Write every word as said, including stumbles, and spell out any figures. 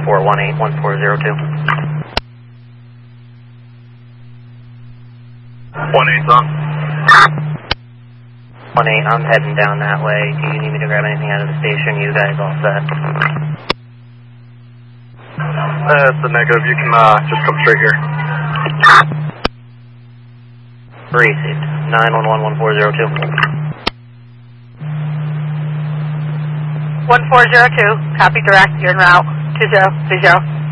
four one eight, one four zero two. one eight's on. one eight, I'm heading down that way. Do you need me to grab anything out of the station? You guys all set? That's the negative. You can uh, just come straight here. Received. nine one one, one four zero two. one four zero two, copy direct, you're en route. two zero two zero.